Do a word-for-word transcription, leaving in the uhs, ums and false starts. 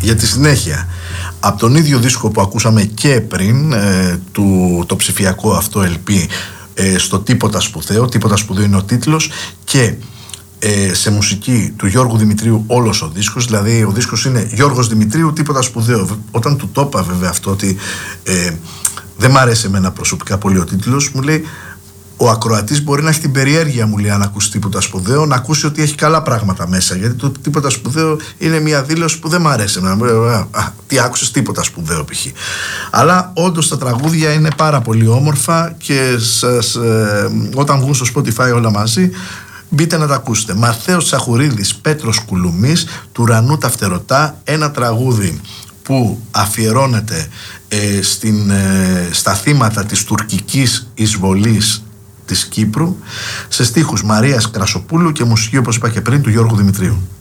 για τη συνέχεια. Από τον ίδιο δίσκο που ακούσαμε και πριν, ε, του, το ψηφιακό αυτό ελ πι, ε, στο Τίποτα Σπουδαίο, Τίποτα Σπουδαίο είναι ο τίτλος, και ε, σε μουσική του Γιώργου Δημητρίου όλος ο δίσκος. Δηλαδή ο δίσκος είναι Γιώργος Δημητρίου, Τίποτα Σπουδαίο. Όταν του το είπα βέβαια αυτό, ότι ε, δεν μ' αρέσει εμένα προσωπικά πολύ ο τίτλος, μου λέει, ο ακροατής μπορεί να έχει την περιέργεια, μου λέει, αν ακούσει Τίποτα Σπουδαίο, να ακούσει ότι έχει καλά πράγματα μέσα. Γιατί το Τίποτα Σπουδαίο είναι μια δήλωση που δεν μ' αρέσει. Να μου λέει, α, τι άκουσες, Τίποτα Σπουδαίο π.χ. Αλλά όντως τα τραγούδια είναι πάρα πολύ όμορφα και σας, ε, όταν βγουν στο Spotify όλα μαζί, μπείτε να τα ακούσετε. Μαθαίος Τσαχουρίδης, Πέτρος Κουλουμής, του Ουρανού τα Φτερωτά, ένα τραγούδι που αφιερώνεται ε, στην, ε, στα θύματα της τουρκικής εισβολής της Κύπρου, σε στίχους Μαρίας Κρασοπούλου και μουσική, όπως είπα και πριν, του Γιώργου Δημητρίου.